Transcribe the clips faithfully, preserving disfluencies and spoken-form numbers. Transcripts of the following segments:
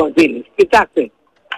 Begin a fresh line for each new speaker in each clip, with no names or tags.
Κονδύλης. Κοιτάξτε,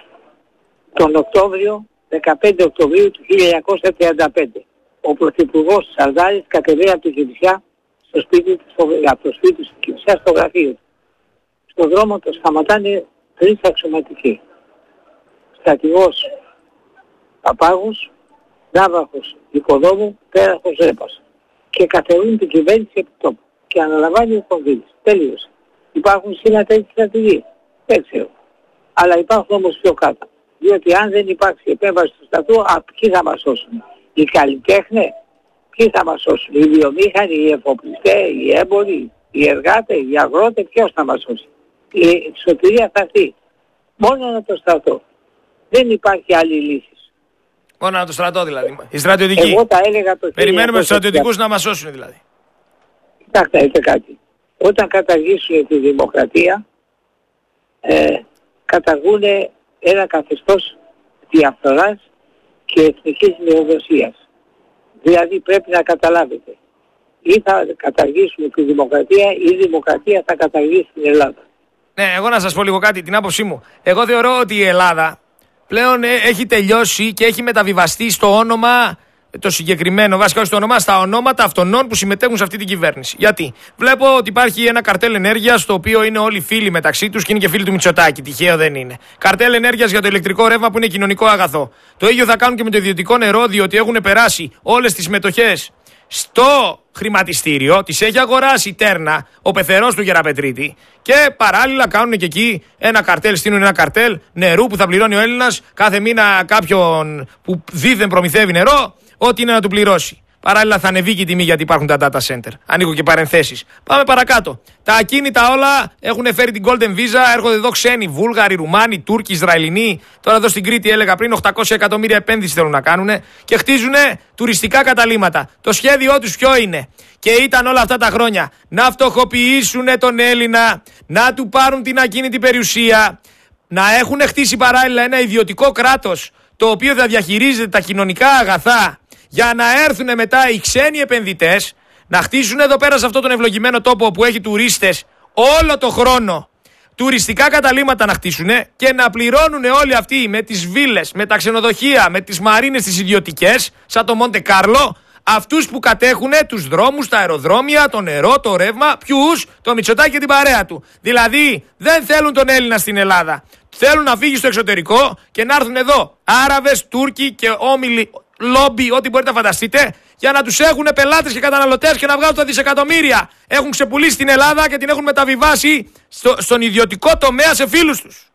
τον Οκτώβριο, δεκαπέντε Οκτωβρίου του χίλια εννιακόσια τριάντα πέντε, ο Πρωθυπουργός Σαρδάρης κατεβαίνει από την Κηφισιά στο σπίτι του, στο, από το σπίτι του Κηφισιά στο γραφείο του. Στον δρόμο το σταματάνε τρεις αξιωματικοί. Στρατηγός Παπάγος, Ναύαρχος Οικοδόμου, Πέραχος Ρέπας. Και καθερούν την κυβέρνηση επί τόπου. Και αναλαμβάνει ο Κονδύλης. Τελείωσε. Υπάρχουν σήμερα τέτοιες στρατηγίες. Δεν ξέρω. Αλλά υπάρχουν όμως πιο κάτω. Διότι αν δεν υπάρξει επέμβαση του στρατού, α, ποιοι θα μας σώσουν? Οι καλλιτέχνες, ποιοι θα μας σώσουν? Οι βιομήχανοι, οι εφοπλιστές, οι έμποροι, οι εργάτες, οι αγρότες, ποιος θα μας σώσει? Η σωτηρία θα έρθει μόνο από το στρατό. Δεν υπάρχει άλλη λύση.
Μόνο από το στρατό δηλαδή. Οι στρατιωτικοί.
Εγώ τα έλεγα το
Περιμένουμε τους στρατιωτικούς να μας σώσουν δηλαδή.
Κοιτάξτε, είπε κάτι. Όταν καταργήσουν τη δημοκρατία, ε, καταργούν ένα καθεστώς διαφθοράς και εθνικής μειοδοσίας. Δηλαδή πρέπει να καταλάβετε, ή θα καταργήσουμε τη δημοκρατία ή η δημοκρατία θα καταργήσει την Ελλάδα.
Ναι, εγώ να σας πω λίγο κάτι, την άποψή μου. Εγώ θεωρώ ότι η Ελλάδα πλέον έχει τελειώσει και έχει μεταβιβαστεί στο όνομα το συγκεκριμένο, βασικά όχι στο όνομα, στα ονόματα αυτών που συμμετέχουν σε αυτή την κυβέρνηση. Γιατί βλέπω ότι υπάρχει ένα καρτέλ ενέργειας, το οποίο είναι όλοι φίλοι μεταξύ τους και είναι και φίλοι του Μητσοτάκη. Τυχαίο δεν είναι. Καρτέλ ενέργειας για το ηλεκτρικό ρεύμα που είναι κοινωνικό αγαθό. Το ίδιο θα κάνουν και με το ιδιωτικό νερό, διότι έχουν περάσει όλες τις μετοχές στο χρηματιστήριο, τις έχει αγοράσει η Τέρνα, ο πεθερός του Γεραπετρίτη, και παράλληλα κάνουν και εκεί ένα καρτέλ, στείλουν ένα καρτέλ νερού που θα πληρώνει ο Έλληνας κάθε μήνα κάποιον που δίθεν προμηθεύει νερό, ό,τι είναι να του πληρώσει. Παράλληλα θα ανεβεί και η τιμή γιατί υπάρχουν τα data center. Ανοίγω και παρενθέσεις. Πάμε παρακάτω. Τα ακίνητα όλα έχουν φέρει την Golden Visa, έρχονται εδώ ξένοι, Βούλγαροι, Ρουμάνοι, Τούρκοι, Ισραηλινοί. Τώρα εδώ στην Κρήτη έλεγα πριν οκτακόσια εκατομμύρια επένδυση θέλουν να κάνουν και χτίζουν τουριστικά καταλύματα. Το σχέδιό τους ποιο είναι? Και ήταν όλα αυτά τα χρόνια να φτωχοποιήσουν τον Έλληνα, να του πάρουν την ακίνητη περιουσία, να έχουν χτίσει παράλληλα ένα ιδιωτικό κράτος το οποίο θα διαχειρίζεται τα κοινωνικά αγαθά, για να έρθουν μετά οι ξένοι επενδυτές, να χτίσουν εδώ πέρα σε αυτόν τον ευλογημένο τόπο που έχει τουρίστες όλο το χρόνο, τουριστικά καταλύματα να χτίσουν και να πληρώνουν όλοι αυτοί με τις βίλες, με τα ξενοδοχεία, με τις μαρίνες τις ιδιωτικές, σαν το Μοντε Κάρλο, αυτούς που κατέχουν τους δρόμους, τα αεροδρόμια, το νερό, το ρεύμα, ποιους? Το Μητσοτάκη και την παρέα του. Δηλαδή δεν θέλουν τον Έλληνα στην Ελλάδα. Θέλουν να φύγει στο εξωτερικό και να έρθουν εδώ Άραβες, Τούρκοι και όμιλοι, λόμπι, ό,τι μπορείτε να φανταστείτε, για να τους έχουν πελάτες και καταναλωτές και να βγάλουν τα δισεκατομμύρια. Έχουν ξεπουλήσει την Ελλάδα και την έχουν μεταβιβάσει στο, στον ιδιωτικό τομέα σε φίλους τους.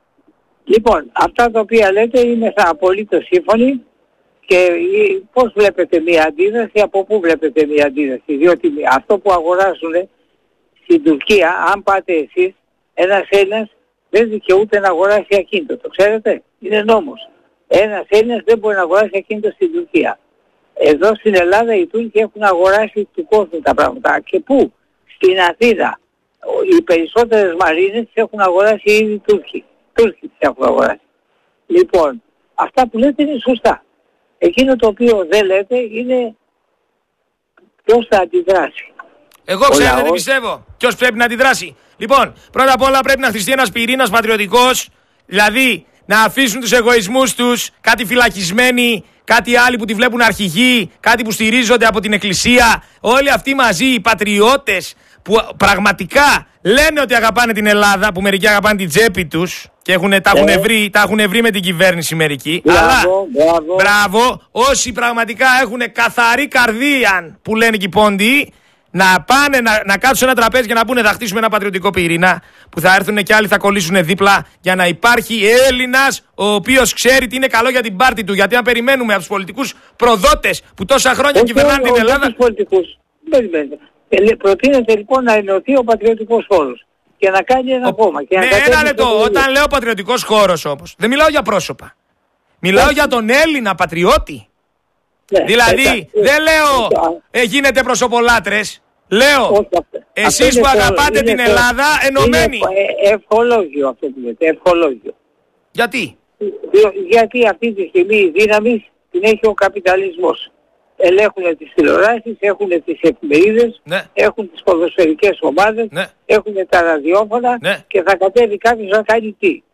Λοιπόν, αυτά τα οποία λέτε είναι απολύτως σύμφωνοι. Και πώς βλέπετε μια αντίδραση, από πού βλέπετε μια αντίδραση? Διότι αυτό που αγοράζουν στην Τουρκία, αν πάτε εσείς, ένας Έλληνας δεν δικαιούται να αγοράσει ακίνητο. Το ξέρετε? Είναι νόμος. Ένας Έλληνας δεν μπορεί να αγοράσει ακίνητο στην Τουρκία. Εδώ στην Ελλάδα οι Τούρκοι έχουν αγοράσει του κόσμου τα πράγματα. Και πού? Στην Αθήνα. Οι περισσότερες μαρίνες τις έχουν αγοράσει ήδη οι Τούρκοι. Τούρκοι τις έχουν αγοράσει. Λοιπόν, αυτά που λέτε είναι σωστά. Εκείνο το οποίο δεν λέτε είναι ποιος θα αντιδράσει.
Εγώ ξέρω, δεν πιστεύω. Ποιος πρέπει να αντιδράσει? Λοιπόν, πρώτα απ' όλα πρέπει να χτιστεί ένας πυρήνας πατριωτικός, δηλαδή να αφήσουν τους εγωισμούς τους, κάτι φυλακισμένοι, κάτι άλλοι που τη βλέπουν αρχηγοί, κάτι που στηρίζονται από την εκκλησία. Όλοι αυτοί μαζί οι πατριώτες που πραγματικά λένε ότι αγαπάνε την Ελλάδα, που μερικοί αγαπάνε την τσέπη τους και έχουν, τα, έχουν βρει, τα έχουν βρει με την κυβέρνηση μερικοί.
Μπράβο,
αλλά,
μπράβο.
μπράβο, όσοι πραγματικά έχουν καθαρή καρδία, που λένε και οι πόντιοι, να πάνε να, να κάτσουν σε ένα τραπέζι και να πούνε θα χτίσουμε ένα πατριωτικό πυρήνα, που θα έρθουν και άλλοι θα κολλήσουν δίπλα, για να υπάρχει Έλληνας ο οποίος ξέρει τι είναι καλό για την πάρτη του. Γιατί αν περιμένουμε από τους πολιτικούς προδότες που τόσα χρόνια κυβερνάνε την Ελλάδα.
Πολιτικούς. Προτείνεται λοιπόν να ενωθεί ο πατριωτικός χώρος και να κάνει ένα κόμμα. Και
ναι, ένα λεπτό. Όταν λέω πατριωτικός χώρος όμως, δεν μιλάω για πρόσωπα. Μιλάω για τον Έλληνα πατριώτη. Ναι, δηλαδή έτσι, δεν λέω ε, γίνετε προσωπολάτρες. Λέω εσείς που αγαπάτε την Ελλάδα ενωμένοι.
Είναι ευχολόγιο αυτό που λέτε. Ευχολόγιο.
Γιατί?
Γιατί αυτή τη στιγμή η δύναμη την έχει ο καπιταλισμός. ελέγχουν τις τηλεοράσεις, έχουν τις εφημερίδες,
Ναι.
έχουν τις ποδοσφαιρικές ομάδες,
Ναι.
έχουν τα ραδιόφωνα
Ναι.
και θα κατέβει κάποιος να κάνει τι.